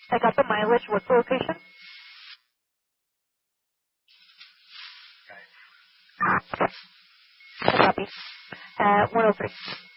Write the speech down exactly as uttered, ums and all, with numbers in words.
I got the mileage. What's the location? Okay. Copy. Uh, one oh three.